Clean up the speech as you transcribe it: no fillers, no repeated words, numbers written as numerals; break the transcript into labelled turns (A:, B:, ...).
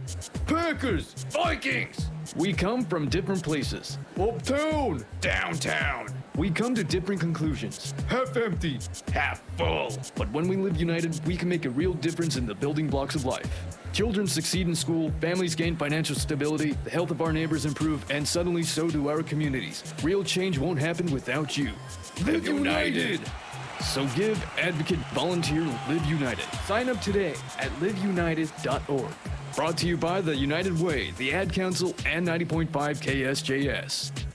A: Packers! Vikings! We come from different places. Uptown! Downtown! We come to different conclusions. Half empty, half full. But when we live united, we can make a real difference in the building blocks of life. Children succeed in school, families gain financial stability, the health of our neighbors improve, and suddenly so do our communities. Real change won't happen without you. Live united! So give, advocate, volunteer, Live United. Sign up today at liveunited.org. Brought to you by the United Way, the Ad Council, and 90.5 KSJS.